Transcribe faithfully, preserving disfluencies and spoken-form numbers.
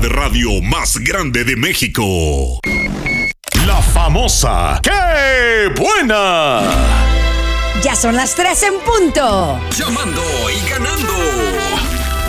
de radio más grande de México. La famosa ¡Qué buena! Ya son las tres en punto. Llamando y ganando.